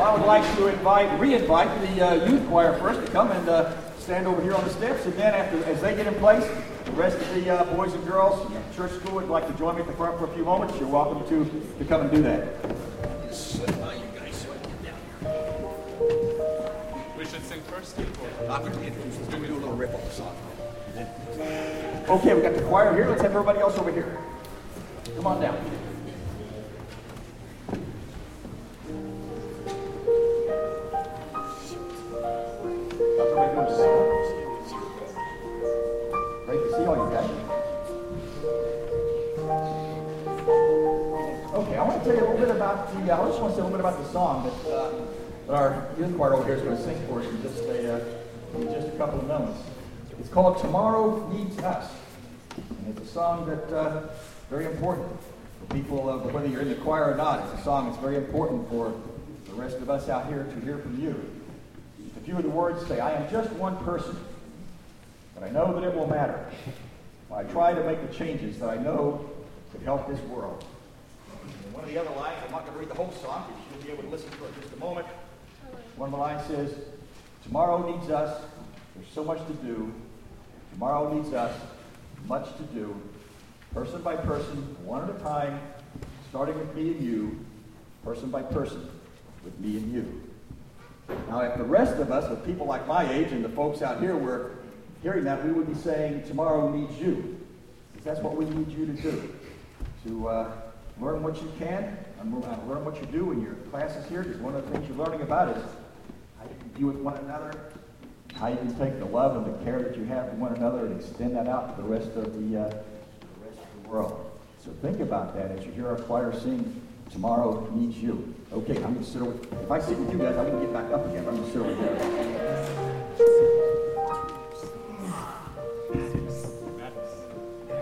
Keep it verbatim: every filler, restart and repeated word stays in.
Well, I would like to invite, re-invite the uh, youth choir first to come and uh, stand over here on the steps, and then after, as they get in place, the rest of the uh, boys and girls, church school, would like to join me at the front for a few moments. You're welcome to, to come and do that. We should sing first. I'm going to introduce us. We're going to do a little rip on the song. Okay, we got the choir here. Let's have everybody else over here. Come on down. How's everybody doing today? Great to see all you guys. Okay, I want to tell you a little bit about the, uh, I just want to say a little bit about the song that, uh, that our youth choir over here is going to sing for us in just a, uh, in just a couple of moments. It's called Tomorrow Needs Us. And it's a song that uh, is very important for people, uh, whether you're in the choir or not. It's a song that's very important for the rest of us out here to hear from you. A few of the words say, I am just one person, but I know that it will matter. I try to make the changes that I know could help this world. And one of the other lines, I'm not going to read the whole song, but you'll be able to listen to it in just a moment. One of the lines says, tomorrow needs us, there's so much to do. Tomorrow needs us, much to do. Person by person, one at a time, starting with me and you, person by person, with me and you. Now, if the rest of us, with people like my age and the folks out here were hearing that, we would be saying, tomorrow needs you. Because that's what we need you to do. To uh, learn what you can, and learn what you do in your classes here, because one of the things you're learning about is how you can be with one another, how you can take the love and the care that you have for one another and extend that out to the rest of the, uh, the rest of the world. So think about that as you hear our choir sing, Tomorrow Needs You. Okay, I'm going to sit over, if I sit with you guys, I'm going to get back up again. I'm going to sit over here.